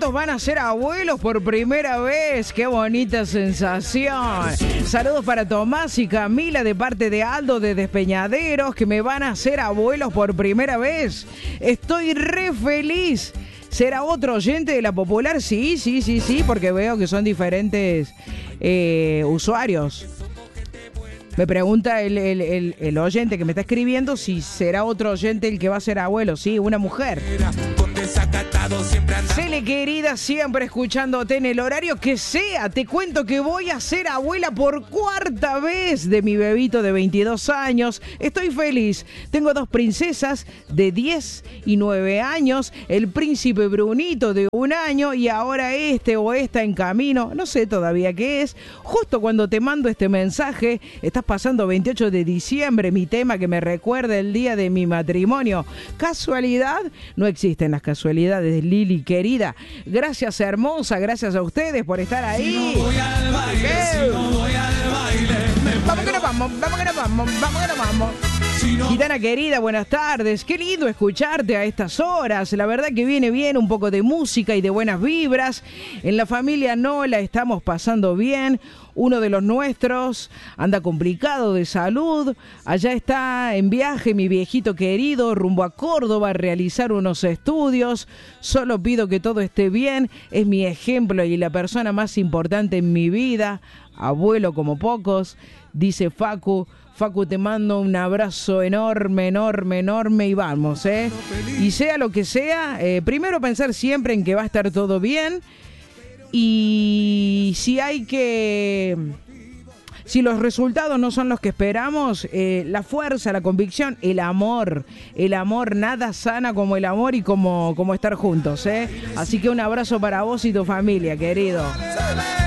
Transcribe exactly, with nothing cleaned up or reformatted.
queridos van a ser abuelos por primera vez. ¡Qué bonita sensación! Saludos para Tomás y Camila de parte de Aldo de Despeñaderos, que me van a ser abuelos por primera vez. Estoy re feliz. ¿Será otro oyente de La Popular? Sí, sí, sí, sí, porque veo que son diferentes eh, usuarios. Me pregunta el, el, el, el oyente que me está escribiendo si será otro oyente el que va a ser abuelo. Sí, una mujer. Cele, querida, siempre escuchándote en el horario que sea. Te cuento que voy a ser abuela por cuarta vez de mi bebito de veintidós años. Estoy feliz. Tengo dos princesas de diez y nueve años. El príncipe Brunito de un año y ahora este o esta en camino. No sé todavía qué es. Justo cuando te mando este mensaje, estás pasando veintiocho de diciembre, mi tema que me recuerda el día de mi matrimonio. ¿Casualidad? No existen las casualidades, Lili, querida. Gracias, hermosa, gracias a ustedes por estar ahí. Si no voy al baile, si no voy al baile, vamos que nos vamos, vamos que nos vamos, vamos que nos vamos. Gitana querida, buenas tardes. Qué lindo escucharte a estas horas. La verdad que viene bien un poco de música y de buenas vibras. En la familia no la estamos pasando bien. Uno de los nuestros anda complicado de salud. Allá está en viaje mi viejito querido rumbo a Córdoba a realizar unos estudios. Solo pido que todo esté bien. Es mi ejemplo y la persona más importante en mi vida. Abuelo como pocos, dice Facu. Facu, te mando un abrazo enorme, enorme, enorme y vamos, ¿eh? Y sea lo que sea, eh, primero pensar siempre en que va a estar todo bien y si hay que... Si los resultados no son los que esperamos, eh, la fuerza, la convicción, el amor, el amor, nada sana como el amor y como, como estar juntos, ¿eh? Así que un abrazo para vos y tu familia, querido.